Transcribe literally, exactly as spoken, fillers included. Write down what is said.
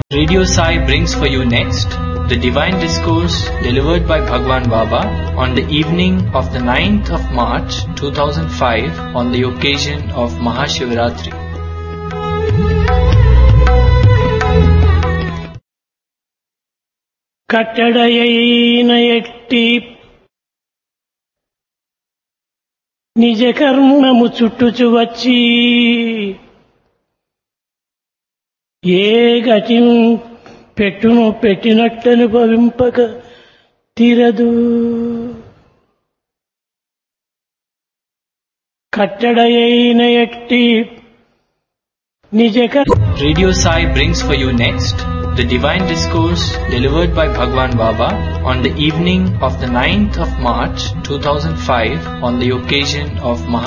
Radio Sai brings for you next the Divine Discourse delivered by Bhagwan Baba on the evening of the ninth of March two thousand five on the occasion of Mahashivaratri. కట్టడయైన ఎట్టి నిజ కర్మము చుట్టుచు వచ్చి ఏ గతి పెట్టును పెట్టినట్టనుభవింపక తీరదు. కట్టడయైన ఎట్టి నిజ Radio Sai brings for you next the Divine Discourse delivered by Bhagwan Baba on the evening of the ninth of March two thousand five on the occasion of Mahashivaratri.